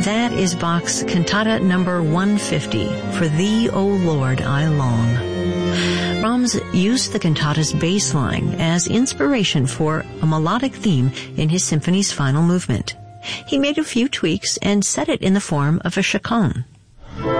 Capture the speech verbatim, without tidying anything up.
That is Bach's Cantata number one fifty, For Thee, O Lord, I Long. Brahms used the cantata's bass line as inspiration for a melodic theme in his symphony's final movement. He made a few tweaks and set it in the form of a chaconne.